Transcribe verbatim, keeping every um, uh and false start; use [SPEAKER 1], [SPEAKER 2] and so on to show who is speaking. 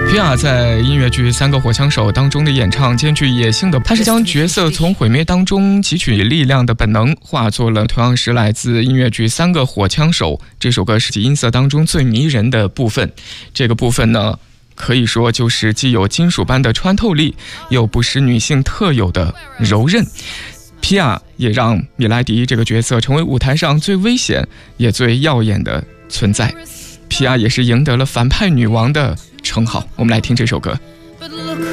[SPEAKER 1] 皮亚在音乐剧《三个火枪手》当中的演唱兼具野性的，他是将角色从毁灭当中汲取力量的本能化作了同样是来自音乐剧《三个火枪手》这首歌是其音色当中最迷人的部分。这个部分呢，可以说就是既有金属般的穿透力，又不失女性特有的柔韧。皮亚也让米莱迪这个角色成为舞台上最危险也最耀眼的存在。皮亚也是赢得了反派女王的称号。我们来听这首歌。